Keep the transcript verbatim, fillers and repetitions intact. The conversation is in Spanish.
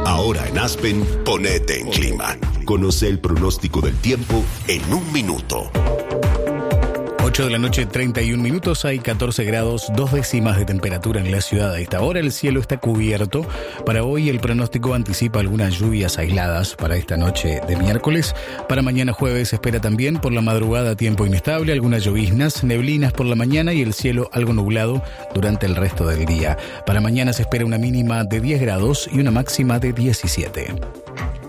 Ahora en Aspen, ponete en clima. Conoce el pronóstico del tiempo en un minuto. ocho de la noche, treinta y un minutos, hay catorce grados, dos décimas de temperatura en la ciudad. A esta hora el cielo está cubierto. Para hoy el pronóstico anticipa algunas lluvias aisladas para esta noche de miércoles. Para mañana jueves se espera también por la madrugada tiempo inestable, algunas lloviznas, neblinas por la mañana y el cielo algo nublado durante el resto del día. Para mañana se espera una mínima de diez grados y una máxima de diecisiete.